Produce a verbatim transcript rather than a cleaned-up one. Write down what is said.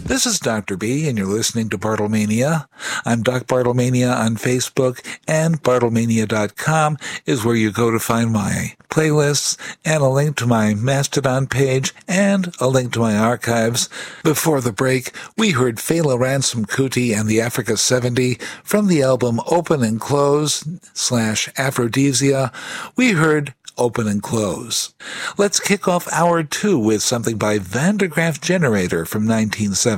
This is Doctor B, and you're listening to Bartlemania. I'm Doc Bartlemania on Facebook, and Bartlemania dot com is where you go to find my playlists and a link to my Mastodon page and a link to my archives. Before the break, we heard Fela Ransom Kuti and the Africa seventy from the album Open and Close slash Aphrodisia. We heard Open and Close. Let's kick off hour two with something by Van der Graaf Generator from nineteen seventy.